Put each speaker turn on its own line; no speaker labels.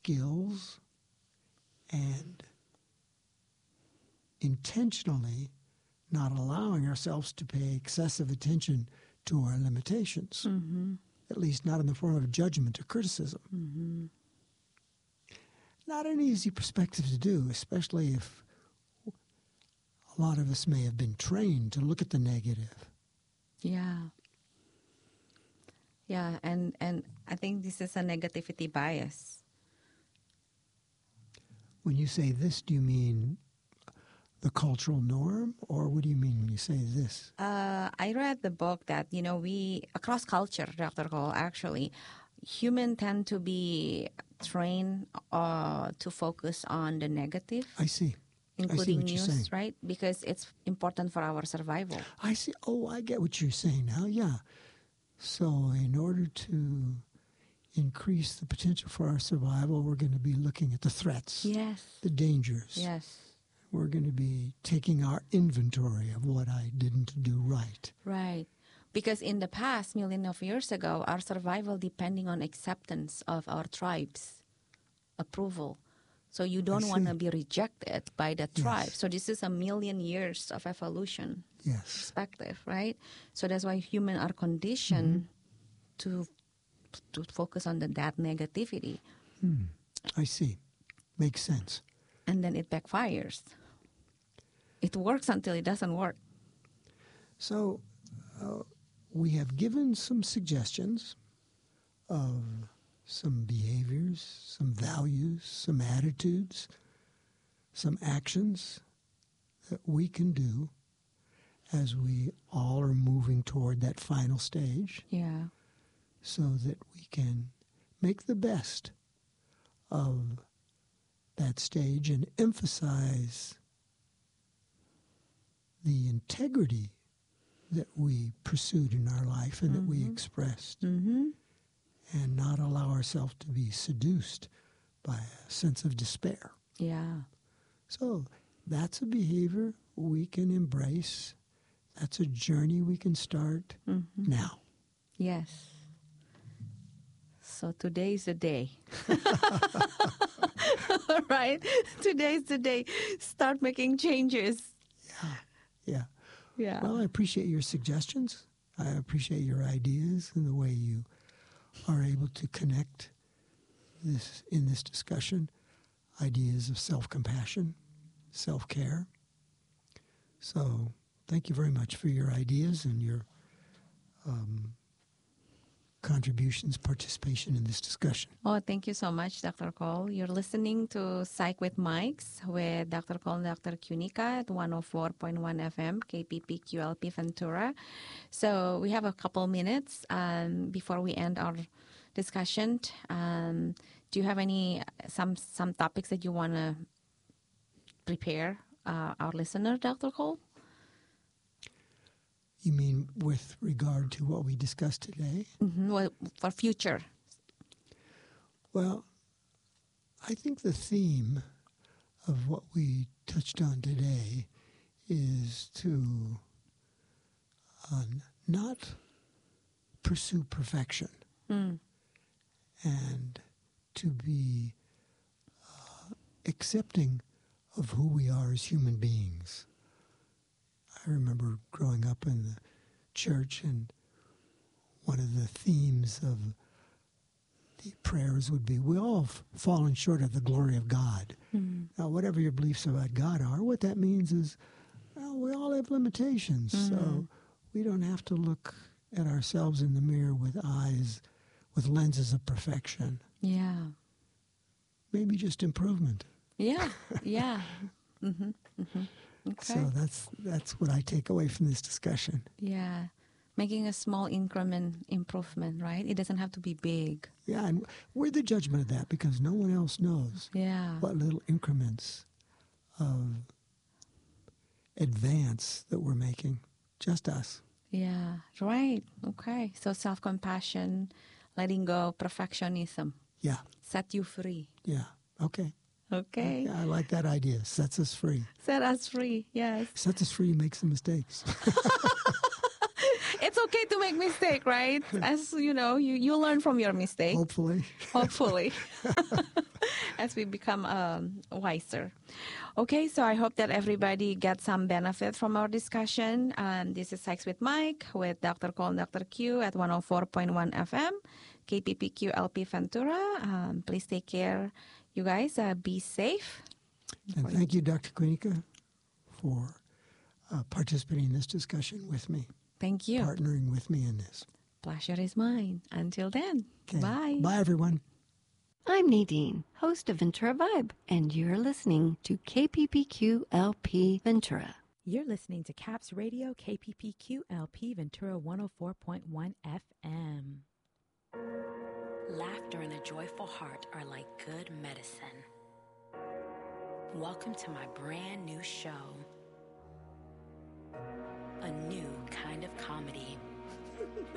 skills and intentionally not allowing ourselves to pay excessive attention to our limitations, at least not in the form of judgment or criticism. Not an easy perspective to do, especially if a lot of us may have been trained to look at the negative.
Yeah. Yeah, and I think this is a negativity bias.
When you say this, do you mean the cultural norm, or what do you mean when you say this?
I read the book that, we, across culture, Dr. Cole, actually, humans tend to be trained to focus on the negative.
I see.
Including
what you're saying.
news, right? Because it's important for our survival.
I see. Oh, I get what you're saying now. Yeah. So in order to increase the potential for our survival, we're going to be looking at the threats.
Yes.
The dangers.
Yes.
We're going to be taking our inventory of what I didn't do right.
Right. Because in the past, millions of years ago, our survival depending on acceptance of our tribe's approval. So you don't want to be rejected by the tribe. So this is 1,000,000 years of evolution perspective, right? So that's why humans are conditioned to focus on that negativity.
I see. Makes sense.
And then it backfires. It works until it doesn't work.
So we have given some suggestions of some behaviors, some values, some attitudes, some actions that we can do as we all are moving toward that final stage.
Yeah.
So that we can make the best of that stage and emphasize the integrity that we pursued in our life and that we expressed. And not allow ourselves to be seduced by a sense of despair.
Yeah.
So that's a behavior we can embrace. That's a journey we can start now.
Yes. So today's the day. Right? Today's the day. Start making changes.
Yeah.
Yeah.
Well, I appreciate your suggestions. I appreciate your ideas and the way you are able to connect this in this discussion, ideas of self-compassion, self-care. So thank you very much for your ideas and your contributions, participation in this discussion.
Oh, thank you so much, Dr. Cole. You're listening to Psych with Mics with Dr. Cole and Dr. Cunica at 104.1 FM, KPP QLP Ventura. So we have a couple minutes before we end our discussion. Do you have some topics that you want to prepare our listener, Dr. Cole?
You mean with regard to what we discussed today?
Well, for future.
Well, I think the theme of what we touched on today is to not pursue perfection and to be accepting of who we are as human beings. I remember growing up in the church, and one of the themes of the prayers would be, we all have fallen short of the glory of God. Now, whatever your beliefs about God are, what that means is, well, we all have limitations, so we don't have to look at ourselves in the mirror with lenses of perfection.
Yeah.
Maybe just improvement.
Yeah, yeah. Okay.
So that's what I take away from this discussion.
Yeah. Making a small increment improvement, right? It doesn't have to be big.
Yeah, and we're the judgment of that because no one else knows what little increments of advance that we're making. Just us.
Yeah, right. Okay. So self-compassion, letting go, perfectionism.
Yeah.
Set you free.
Yeah. Okay.
Okay.
I like that idea. Sets us free.
Set us free, yes.
Sets us free to make some mistakes.
It's okay to make mistake, right? As you know, you learn from your mistake.
Hopefully.
Hopefully. as we become wiser. Okay, so I hope that everybody gets some benefit from our discussion. This is Psychs with Mike with Dr. Cole and Dr. Q at 104.1 FM, KPPQ LP Ventura. Please take care, you guys. Be safe.
And thank you, Dr. Quenica, for participating in this discussion with me.
Thank you.
Partnering with me in this.
Pleasure is mine. Until then,
Okay.
bye.
Bye, everyone.
I'm Nadine, host of Ventura Vibe, and you're listening to KPPQ LP Ventura.
You're listening to CAPS Radio, KPPQ LP Ventura 104.1 FM.
Laughter and a joyful heart are like good medicine. Welcome to my brand new show. A new kind of comedy.